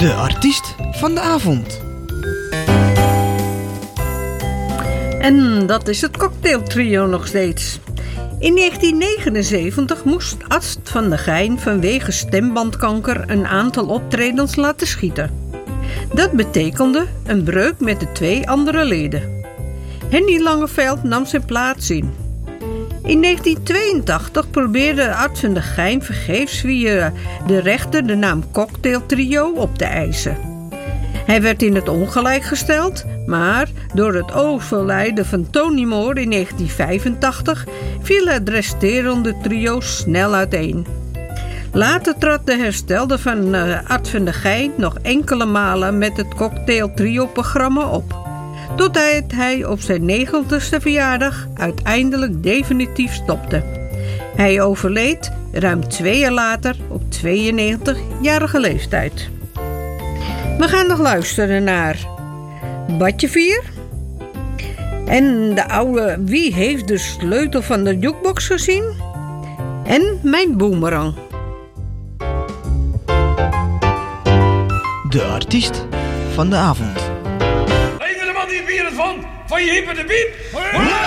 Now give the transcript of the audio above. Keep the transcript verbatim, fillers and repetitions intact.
De artiest van de avond. En dat is het cocktailtrio nog steeds. In negentien negenenzeventig moest Ad van der Geijn vanwege stembandkanker een aantal optredens laten schieten. Dat betekende een breuk met de twee andere leden. Henny Langeveld nam zijn plaats in. In negentien tweeëntachtig probeerde Ad van der Geijn vergeefs via de rechter de naam cocktailtrio op te eisen. Hij werd in het ongelijk gesteld, maar door het overlijden van Tony Moore in negentien vijfentachtig viel het resterende trio snel uiteen. Later trad de herstelde van uh, Ad van der Geijn nog enkele malen met het cocktailtrio-programma op, totdat hij op zijn negentigste verjaardag uiteindelijk definitief stopte. Hij overleed ruim twee jaar later op tweeënnegentigjarige leeftijd. We gaan nog luisteren naar Badje vier en de oude Wie heeft de sleutel van de jukebox gezien en Mijn boemerang. De artiest van de avond. Ben je de man die vieren van? Van je hip en de biep?